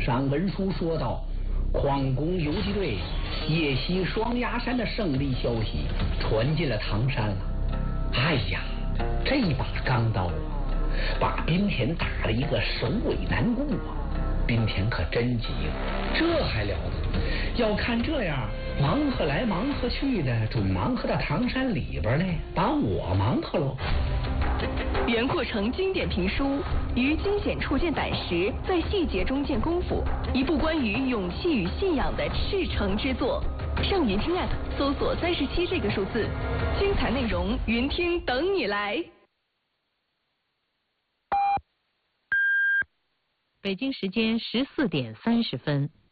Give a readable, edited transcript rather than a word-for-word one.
上文书说道，匡宫游击队夜袭双崖山的胜利消息传进了唐山了。哎呀，这把钢刀啊，把冰田打了一个首尾难顾啊！冰田可真急了，这还了得？要看这样，忙活来忙活去的，准忙活到唐山里边来，把我忙活喽。 袁阔成经典评书于惊险处见胆识，在细节中见功夫，一部关于勇气与信仰的赤诚之作。上云听 app 搜索37这个数字，精彩内容云听等你来。 北京时间14点30分。